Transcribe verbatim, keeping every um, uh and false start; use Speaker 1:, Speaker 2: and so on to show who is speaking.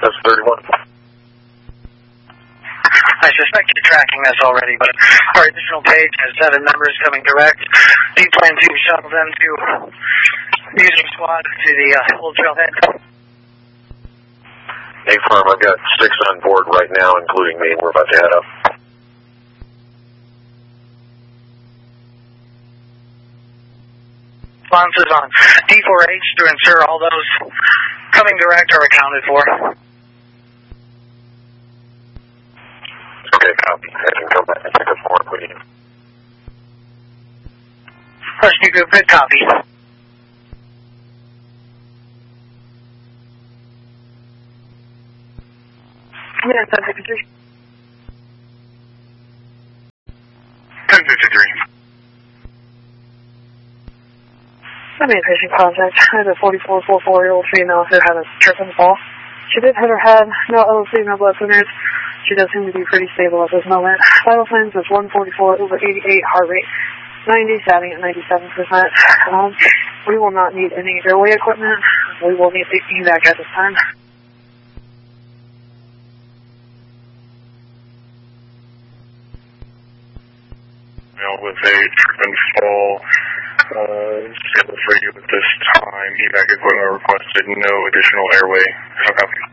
Speaker 1: That's thirty-one.
Speaker 2: I suspect you're tracking this already, but our additional page has seven members coming direct. Do you plan to shuttle them to using squad to the uh, old trailhead?
Speaker 1: Hey, Farm, I've got six on board right now, including me, and we're about to head up.
Speaker 2: Responses on D four H to ensure all those coming direct are accounted for.
Speaker 1: Okay, copy. I can come back and pick up more if we need.
Speaker 2: Rescue group, good copy.
Speaker 3: Yeah, ten fifty-three.
Speaker 2: ten fifty-three.
Speaker 3: I made a patient contact. I had a forty-four, forty-four year old female who had a trip and fall. She did hit her head, no L C, no blood thinners. She does seem to be pretty stable at this moment. Vital signs is one forty-four over eighty-eight, heart rate ninety, stabbing at ninety-seven percent. Um, we will not need any airway equipment. We will need the evac at this time.
Speaker 4: With a trip and fall, uh, scheduled for you at this time. Evac equipment requested, no additional airway. No copy.